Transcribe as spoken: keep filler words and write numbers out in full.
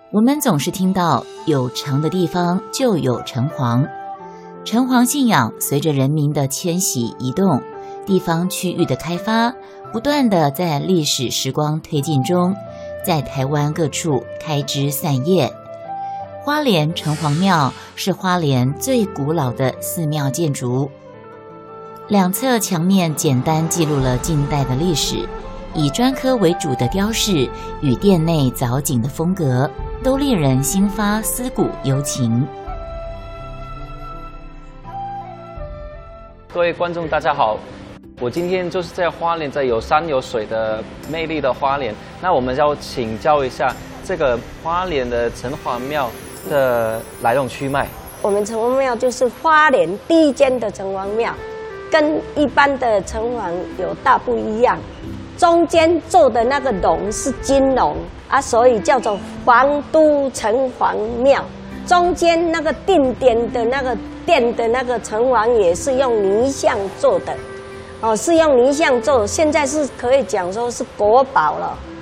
我们总是听到有城的地方就有城隍，城隍信仰随着人民的迁徙移动，地方区域的开发，不断的在历史时光推进中，在台湾各处开枝散叶。花莲城隍庙是花莲最古老的寺庙建筑，两侧墙面简单记录了近代的历史，以砖刻为主的雕饰与殿内藻井的风格，都令人心发思古幽情。 各位观众大家好，我今天就是在花莲，在有山有水的魅力的花莲，那我们要请教一下这个花莲的城隍庙的来龙去脉。 我们城隍庙就是花莲第一间的城隍庙，跟一般的城隍有大不一样，中间做的那个龙是金龙啊，所以叫做皇都城隍庙。中间那个定点的那个殿的那个城隍也是用泥像做的，哦，是用泥像做，现在是可以讲说是国宝了。